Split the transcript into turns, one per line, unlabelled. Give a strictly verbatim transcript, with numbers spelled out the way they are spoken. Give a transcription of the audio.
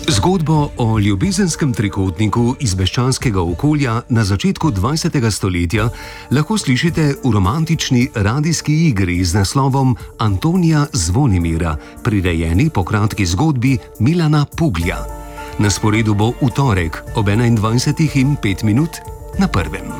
Zgodbo o ljubezenskem trikotniku iz meščanskega okolja na začetku dvajsetega stoletja lahko slišite v romantični radijski igri z naslovom Antonija Zvonimira, prirejeni po kratki zgodbi Milana Puglja. Na sporedu bo v torek ob enaindvajsetih in pet minut na prvem.